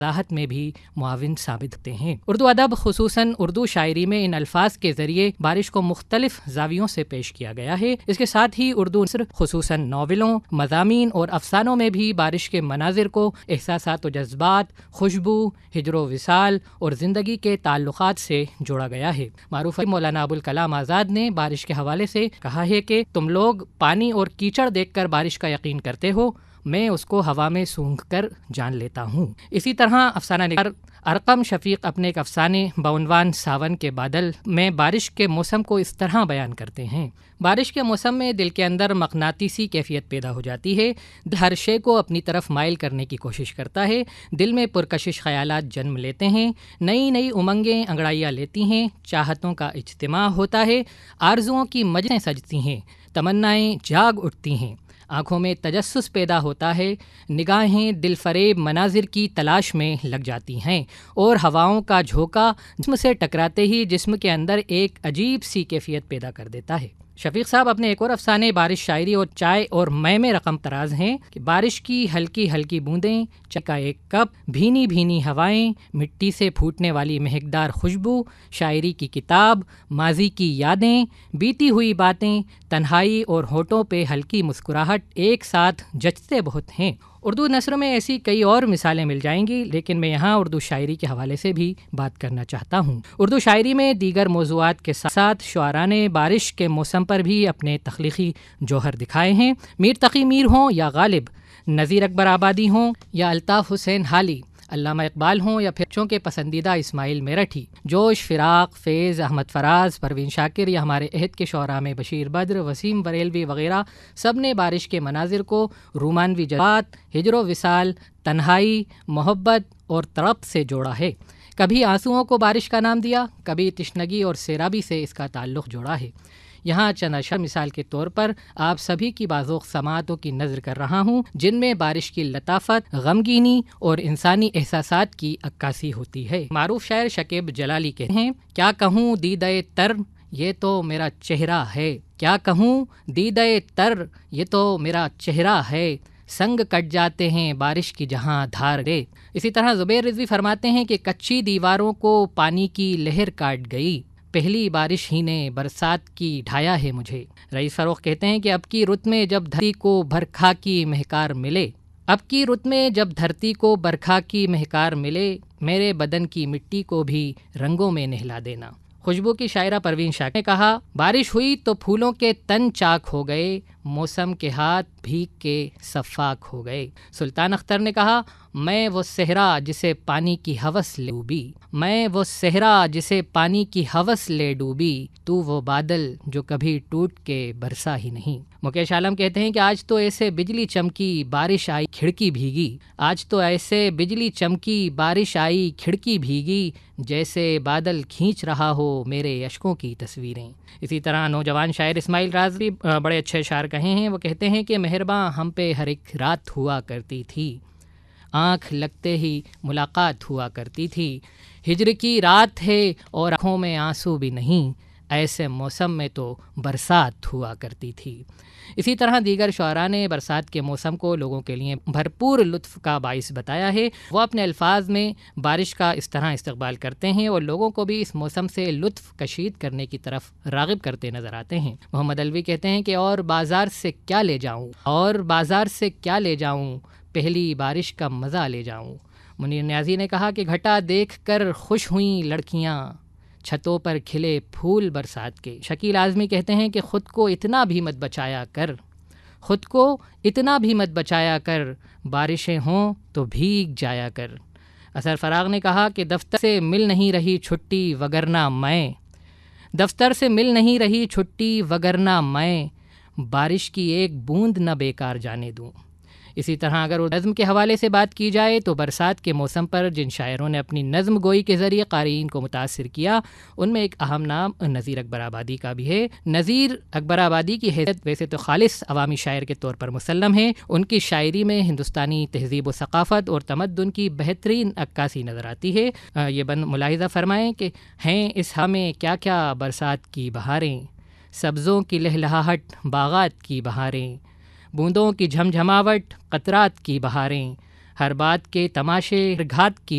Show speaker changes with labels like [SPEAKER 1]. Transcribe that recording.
[SPEAKER 1] وضاحت میں بھی معاون ثابت ہوتے ہیں۔ اردو ادب خصوصاً اردو شاعری میں ان الفاظ کے ذریعے بارش کو مختلف زاویوں سے پیش کیا گیا ہے۔ اس کے ساتھ ہی اردو نثر خصوصاً ناولوں، مضامین اور افسانوں میں بھی بارش کے مناظر کو احساسات و جذبات، خوشبو، ہجر و وصال اور زندگی کے تعلقات سے جوڑا گیا ہے۔ معروف مولانا ابوالکلام آزاد نے بارش کے حوالے سے کہا ہے کہ تم لوگ پانی اور کیچڑ دیکھ کر بارش کا یقین کرتے ہو، میں اس کو ہوا میں سونگھ کر جان لیتا ہوں۔ اسی طرح افسانہ نگار ارقم شفیق اپنے ایک افسانے بعنوان ساون کے بادل میں بارش کے موسم کو اس طرح بیان کرتے ہیں: بارش کے موسم میں دل کے اندر مقناطیسی کیفیت پیدا ہو جاتی ہے، دل ہر شے کو اپنی طرف مائل کرنے کی کوشش کرتا ہے، دل میں پرکشش خیالات جنم لیتے ہیں، نئی نئی امنگیں انگڑائیاں لیتی ہیں، چاہتوں کا اجتماع ہوتا ہے، آرزوؤں کی مجلسیں سجتی ہیں، تمنائیں جاگ اٹھتی ہیں، آنکھوں میں تجسس پیدا ہوتا ہے، نگاہیں دل فریب مناظر کی تلاش میں لگ جاتی ہیں، اور ہواؤں کا جھونکا جسم سے ٹکراتے ہی جسم کے اندر ایک عجیب سی کیفیت پیدا کر دیتا ہے۔ شفیق صاحب اپنے ایک اور افسانے بارش شاعری اور چائے اور میں رقم تراز ہیں کہ بارش کی ہلکی ہلکی بوندیں، چائے کا ایک کپ، بھینی بھینی ہوائیں، مٹی سے پھوٹنے والی مہکدار خوشبو، شاعری کی کتاب، ماضی کی یادیں، بیتی ہوئی باتیں، تنہائی اور ہونٹوں پہ ہلکی مسکراہٹ ایک ساتھ جچتے بہت ہیں۔ اردو نثر میں ایسی کئی اور مثالیں مل جائیں گی، لیکن میں یہاں اردو شاعری کے حوالے سے بھی بات کرنا چاہتا ہوں۔ اردو شاعری میں دیگر موضوعات کے ساتھ شعراء نے بارش کے موسم پر بھی اپنے تخلیقی جوہر دکھائے ہیں۔ میر تقی میر ہوں یا غالب، نذیر اکبر آبادی ہوں یا الطاف حسین حالی، علامہ اقبال ہوں یا پھر بچوں کے پسندیدہ اسماعیل میرٹھی، جوش، فراق، فیض، احمد فراز، پروین شاکر یا ہمارے عہد کے شعراء میں بشیر بدر، وسیم بریلوی وغیرہ، سب نے بارش کے مناظر کو رومانوی جذبات، ہجر و وصال، تنہائی، محبت اور طرب سے جوڑا ہے۔ کبھی آنسوؤں کو بارش کا نام دیا، کبھی تشنگی اور سیرابی سے اس کا تعلق جوڑا ہے۔ یہاں چند اشعار مثال کے طور پر آپ سبھی کی بازوق سماعتوں کی نظر کر رہا ہوں، جن میں بارش کی لطافت، غمگینی اور انسانی احساسات کی عکاسی ہوتی ہے۔ معروف شاعر شکیب جلالی کہتے ہیں: کیا کہوں دیدۂ تر، یہ تو میرا چہرہ ہے، کیا کہوں دیدۂ تر، یہ تو میرا چہرہ ہے، سنگ کٹ جاتے ہیں بارش کی جہاں دھار دے۔ اسی طرح زبیر رضوی فرماتے ہیں کہ کچی دیواروں کو پانی کی لہر کاٹ گئی، پہلی بارش ہی نے برسات کی ڈھایا ہے مجھے۔ رئیس فروخ کہتے ہیں کہ اب کی رت میں جب دھرتی کو برکھا کی مہکار ملے، اب کی رت میں جب دھرتی کو برکھا کی مہکار ملے، میرے بدن کی مٹی کو بھی رنگوں میں نہلا دینا۔ خوشبو کی شاعرہ پروین شاکر نے کہا: بارش ہوئی تو پھولوں کے تن چاک ہو گئے، موسم کے ہاتھ بھیگ کے صفاک ہو گئے۔ سلطان اختر نے کہا: میں وہ صحرا جسے پانی کی ہوس لے ڈوبی، میں وہ صحرا جسے پانی کی ہوس لے ڈوبی، تو وہ بادل جو کبھی ٹوٹ کے برسا ہی نہیں۔ مکیش عالم کہتے ہیں کہ آج تو ایسے بجلی چمکی بارش آئی کھڑکی بھیگی، آج تو ایسے بجلی چمکی بارش آئی کھڑکی بھیگی، جیسے بادل کھینچ رہا ہو میرے اشکوں کی تصویریں۔ اسی طرح نوجوان شاعر اسماعیل راز بھی بڑے اچھے اشعار کہے ہیں۔ وہ کہتے ہیں کہ مہرباں ہم پہ ہر ایک رات ہوا کرتی تھی، آنکھ لگتے ہی ملاقات ہوا کرتی تھی، ہجر کی رات ہے اور آنکھوں میں آنسو بھی نہیں، ایسے موسم میں تو برسات ہوا کرتی تھی۔ اسی طرح دیگر شعراء نے برسات کے موسم کو لوگوں کے لیے بھرپور لطف کا باعث بتایا ہے۔ وہ اپنے الفاظ میں بارش کا اس طرح استقبال کرتے ہیں اور لوگوں کو بھی اس موسم سے لطف کشید کرنے کی طرف راغب کرتے نظر آتے ہیں۔ محمد علوی کہتے ہیں کہ اور بازار سے کیا لے جاؤں، اور بازار سے کیا لے جاؤں، پہلی بارش کا مزہ لے جاؤں۔ منیر نیازی نے کہا کہ گھٹا دیکھ کر خوش ہوئیں لڑکیاں، چھتوں پر کھلے پھول برسات کے۔ شکیل اعظمی کہتے ہیں کہ خود کو اتنا بھی مت بچایا کر، خود کو اتنا بھی مت بچایا کر، بارشیں ہوں تو بھیگ جایا کر۔ اظہر فراغ نے کہا کہ دفتر سے مل نہیں رہی چھٹی وگرنہ میں، دفتر سے مل نہیں رہی چھٹی وگرنہ میں، بارش کی ایک بوند نہ بیکار جانے دوں۔ اسی طرح اگر نظم کے حوالے سے بات کی جائے تو برسات کے موسم پر جن شاعروں نے اپنی نظم گوئی کے ذریعے قارئین کو متاثر کیا، ان میں ایک اہم نام نذیر اکبر آبادی کا بھی ہے۔ نذیر اکبر آبادی کی حیثیت ویسے تو خالص عوامی شاعر کے طور پر مسلم ہے، ان کی شاعری میں ہندوستانی تہذیب و ثقافت اور تمدن کی بہترین عکاسی نظر آتی ہے۔ یہ بند ملاحظہ فرمائیں کہ ہیں اس ہوا میں کیا کیا برسات کی بہاریں، سبزوں کی لہلہاہٹ باغات کی بہاریں، بوندوں کی جھمجھماوٹ قطرات کی بہاریں، ہر بات کے تماشے گھات کی